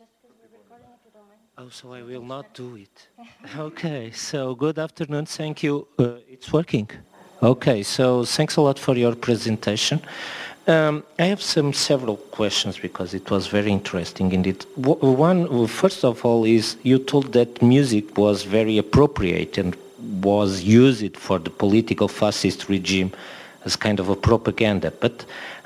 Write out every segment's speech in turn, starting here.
Oh, so I will not do it. Okay, so good afternoon. Thank you. It's working. Okay, so thanks a lot for your presentation. I have several questions because it was very interesting indeed. One, first of all, is you told that music was very appropriate and was used for the political fascist regime as kind of a propaganda. But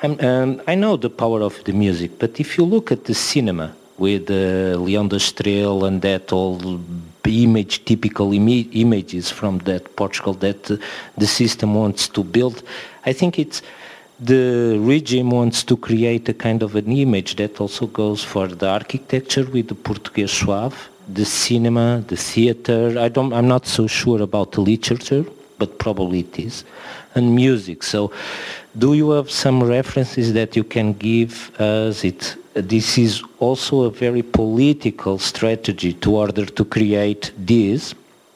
I know the power of the music, but if you look at the cinema with Leão da Estrela and that all image, typical images from that Portugal that the system wants to build, I think it's the regime wants to create a kind of an image that also goes for the architecture with the Português suave, the cinema, the theater. I'm not so sure about the literature, but probably it is, and music. So do you have some references that you can give us? This is also a very political strategy to order to create this.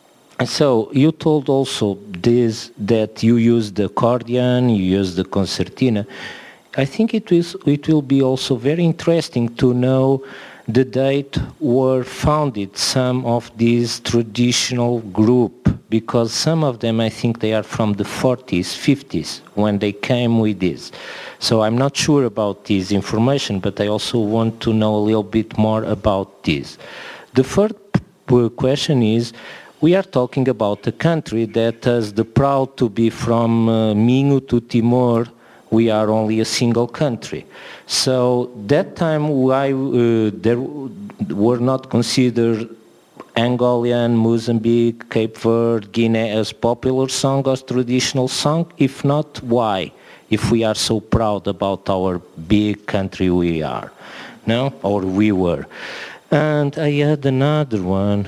So you told also this that you use the accordion, you use the concertina. I think it will be also very interesting to know the date were founded some of these traditional group, because some of them I think they are from the 40s, 50s when they came with this. So I'm not sure about this information, but I also want to know a little bit more about this. The third question is, we are talking about a country that is the proud to be from Minho to Timor. We are only a single country. So that time why there were not considered Angolan, Mozambique, Cape Verde, Guinea as popular song or traditional song? If not, why? If we are so proud about our big country we are, no? Or we were. And I had another one,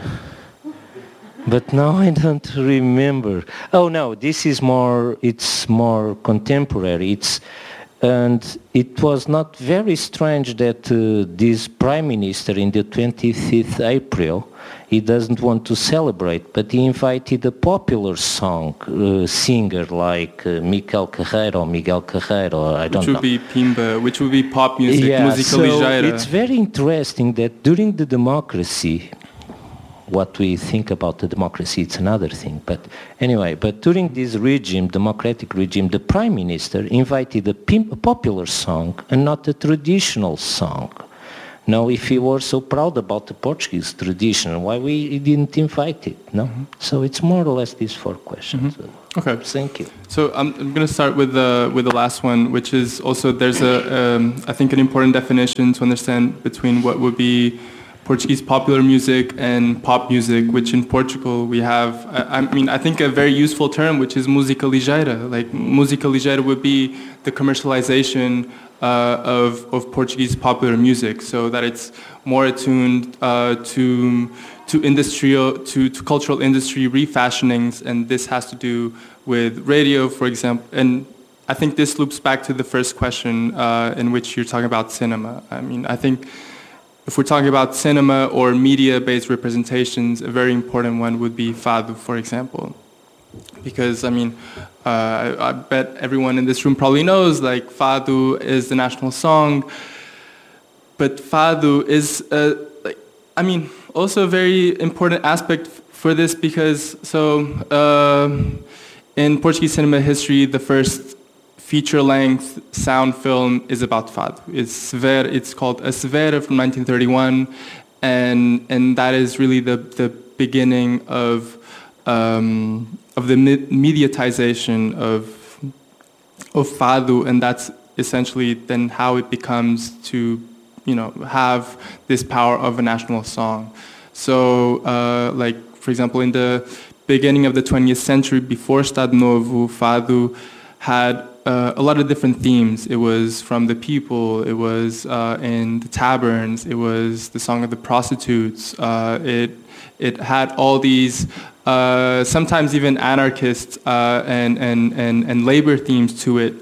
but now I don't remember. Oh no, this is it's more contemporary. And it was not very strange that this Prime Minister in the 25th April, he doesn't want to celebrate, but he invited a popular song singer like Miguel Carreiro, I don't know. Which would be Pimba, which would be pop music, música so ligeira. It's very interesting that during the democracy, what we think about the democracy, it's another thing. But anyway, during this regime, democratic regime, the Prime Minister invited a popular song and not a traditional song. Now, if he were so proud about the Portuguese tradition, why we didn't invite it? No. Mm-hmm. So it's more or less these four questions. Mm-hmm. Okay. Thank you. So I'm going to start with the last one, which is also there's I think an important definition to understand between what would be Portuguese popular music and pop music, which in Portugal we have, I think a very useful term, which is música ligeira. Like música ligeira would be the commercialization of Portuguese popular music, so that it's more attuned to cultural industry refashionings, and this has to do with radio, for example. And I think this loops back to the first question in which you're talking about cinema. I think if we're talking about cinema or media-based representations, a very important one would be fado, for example. Because, I bet everyone in this room probably knows, like, fado is the national song, but fado is, also a very important aspect for this because, in Portuguese cinema history, the first feature-length sound film is about fado. It's called A Severa from 1931, and that is really the beginning of the mediatization of fado, and that's essentially then how it becomes to have this power of a national song. So, for example, in the beginning of the 20th century, before Estado Novo, fado had a lot of different themes. It was from the people, it was in the taverns, it was the song of the prostitutes, it had all these sometimes even anarchist and labor themes to it.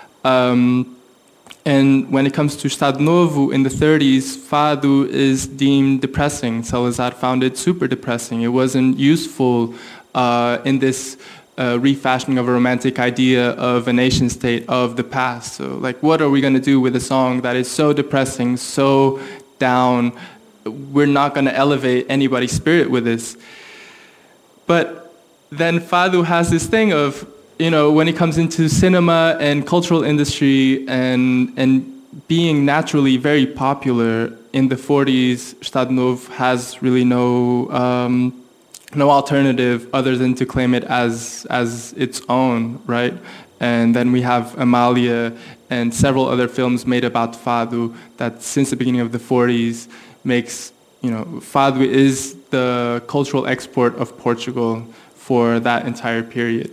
And when it comes to Estado Novo in the 30s, fado is deemed depressing. Salazar found it super depressing. It wasn't useful in this refashioning of a romantic idea of a nation state of the past. So, like, what are we going to do with a song that is so depressing, so down, we're not going to elevate anybody's spirit with this. But then Fado has this thing of, when it comes into cinema and cultural industry and being naturally very popular in the 40s, Estado Novo has really no alternative other than to claim it as its own, right? And then we have Amália and several other films made about Fado that since the beginning of the 40s makes, Fado is the cultural export of Portugal for that entire period.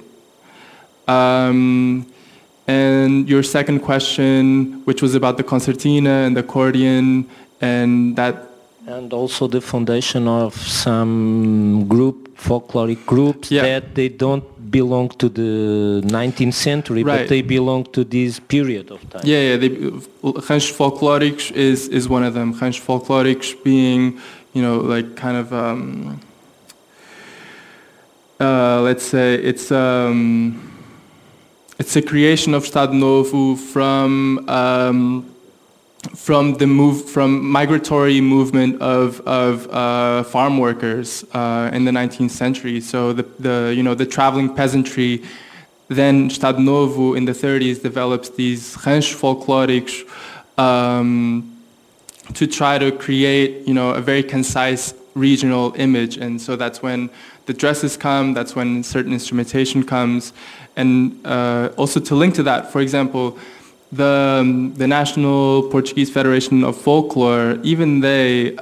And your second question, which was about the concertina and the accordion, and also the foundation of some folkloric groups that they don't belong to the 19th century, right, but they belong to this period of time. Ranchos folclóricos is one of them. Ranchos folclóricos being, let's say it's a creation of Estado Novo from migratory movement of farm workers in the 19th century. So the traveling peasantry. Then Estado Novo in the 30s develops these ranchos folclóricos to try to create a very concise regional image, and so that's when the dresses come. That's when certain instrumentation comes, and also to link to that, for example. The National Portuguese Federation of Folklore, even they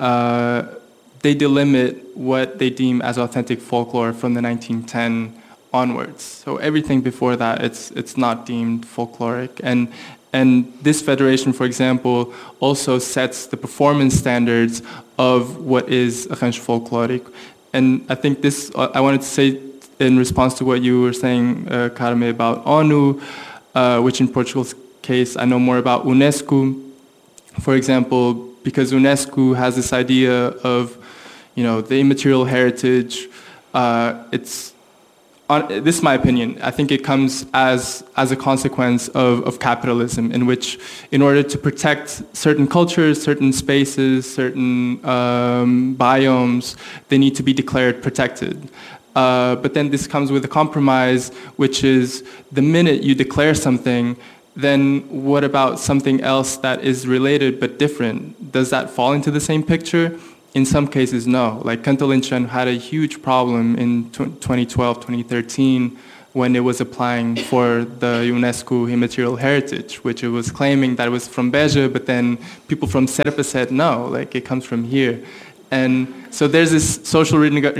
delimit what they deem as authentic folklore from the 1910 onwards. So everything before that, it's not deemed folkloric. And this federation, for example, also sets the performance standards of what is a rancho folkloric. And I think this, I wanted to say in response to what you were saying, Carme, about ONU, which in Portugal's case, I know more about UNESCO, for example, because UNESCO has this idea of, the immaterial heritage. This is my opinion. I think it comes as a consequence of capitalism, in which, in order to protect certain cultures, certain spaces, certain biomes, they need to be declared protected. But then this comes with a compromise, which is the minute you declare something, then what about something else that is related but different? Does that fall into the same picture? In some cases, no. Like Cantalinchon had a huge problem in 2012, 2013, when it was applying for the UNESCO Immaterial Heritage, which it was claiming that it was from Beja, but then people from Serpa said, no, like it comes from here. And so there's this social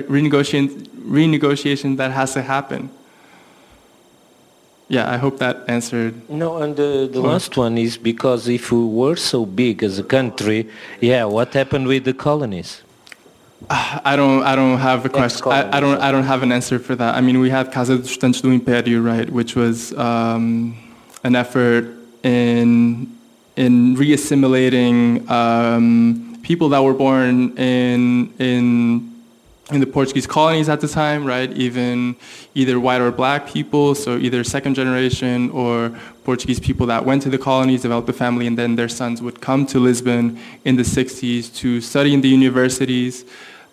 renegotiation that has to happen. Yeah, I hope that answered. No, and the last one is because if we were so big as a country, what happened with the colonies? I don't have a question. I don't have an answer for that. I mean, we had Casa dos Estudantes do Império, right, which was an effort in reassimilating people that were born in the Portuguese colonies at the time, right? Even either white or black people, so either second generation or Portuguese people that went to the colonies, developed a family, and then their sons would come to Lisbon in the 60s to study in the universities.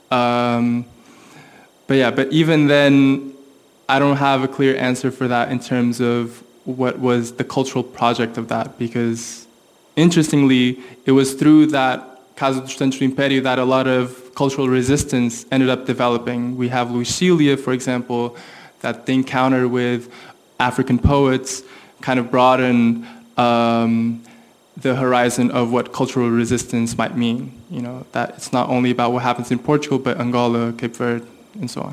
But even then, I don't have a clear answer for that in terms of what was the cultural project of that, because interestingly, it was through that Casa dos Estudantes do Império that a lot of cultural resistance ended up developing. We have Lucilia, for example, that the encounter with African poets kind of broadened the horizon of what cultural resistance might mean. That it's not only about what happens in Portugal, but Angola, Cape Verde, and so on.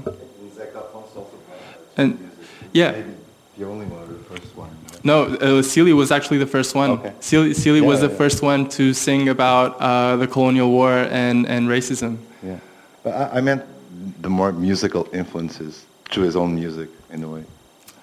And yeah. Maybe the only one or the first one. No, Celia was actually the first one. Okay. Celia was the first one to sing about the colonial war and racism. Yeah, but I meant the more musical influences to his own music, in a way.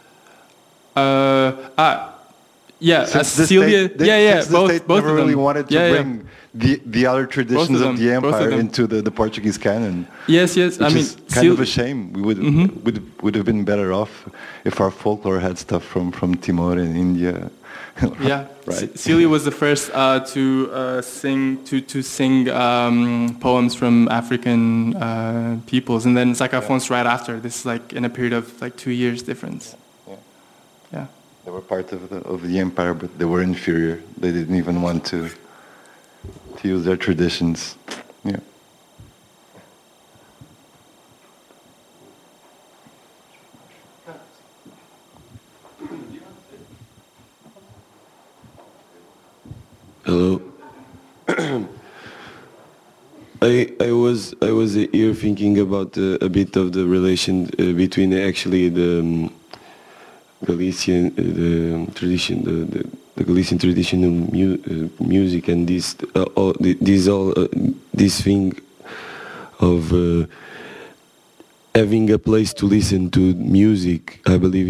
Celia. Both of them. Really wanted to bring the other traditions of the empire into the Portuguese canon. Yes. I mean, kind of a shame. We would have been better off if our folklore had stuff from Timor and India. Yeah, Right. Celia was the first to sing poems from African peoples, and then Zak Afonso right after. This is like in a period of like 2 years difference. Yeah. Yeah. They were part of the empire, but they were inferior. They didn't even want to use their traditions. Yeah. Hello. I was here thinking about a bit of the relation between actually the Galician the tradition the Galician traditional music and this this thing of having a place to listen to music. I believe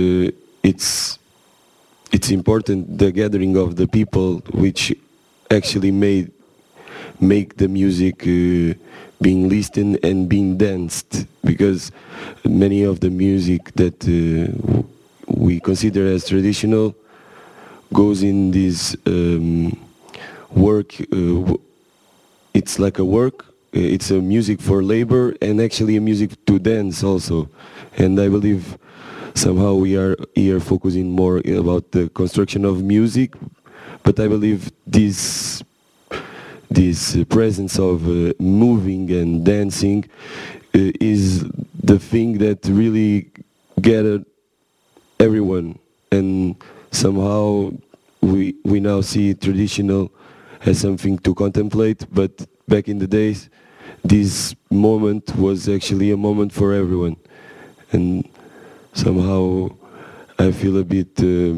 it's important, the gathering of the people which actually make the music being listened and being danced, because many of the music that we consider as traditional goes in this work. It's like a work. It's a music for labor and actually a music to dance also. And I believe somehow we are here focusing more about the construction of music, but I believe this presence of moving and dancing is the thing that really gathered everyone, and somehow we now see traditional as something to contemplate, but back in the days this moment was actually a moment for everyone, and somehow I feel a bit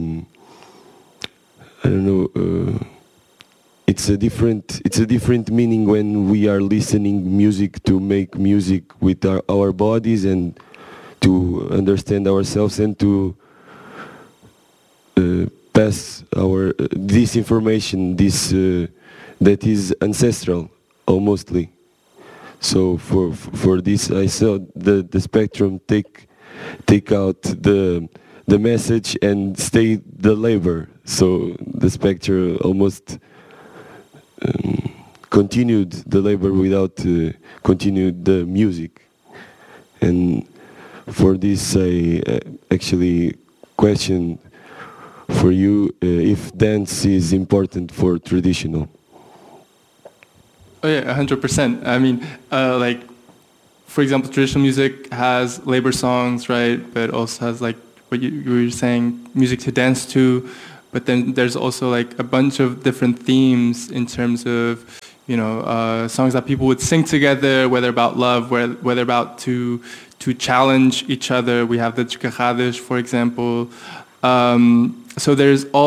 I don't know, it's a different meaning when we are listening music to make music with our bodies and to understand ourselves and to pass our this information, this that is ancestral almostly. So for this I saw the spectrum take out the message and stay the labor. So the spectrum almost continued the labor without continued the music. And for this I actually question for you if dance is important for traditional. Oh yeah, 100%. I mean, like, for example, traditional music has labor songs, right? But also has like what you were saying, music to dance to. But then there's also like a bunch of different themes in terms of, you know, songs that people would sing together, whether about love, whether about to challenge each other. We have the Chicaradas, for example. So there's all